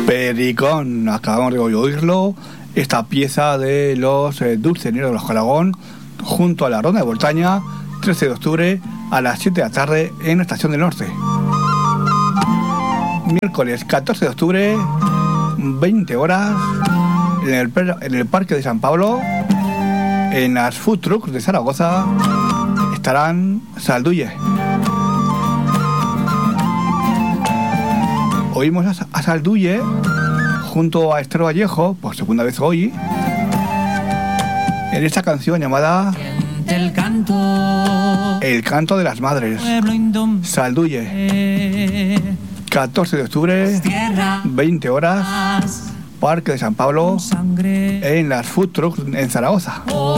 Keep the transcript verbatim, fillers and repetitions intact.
Pericón, acabamos de oírlo, esta pieza de los eh, Dulcineros de los Calagón, junto a la Ronda de Voltaña, trece de octubre a las siete de la tarde en la Estación del Norte. Miércoles catorce de octubre, veinte horas, en el, en el Parque de San Pablo, en las Food Trucks de Zaragoza, estarán Salduye. Oímos a, a Salduye junto a Esther Vallejo, por segunda vez hoy, en esta canción llamada El canto, El canto de las madres. Salduye, catorce de octubre, veinte horas, Parque de San Pablo, en las Food Trucks en Zaragoza.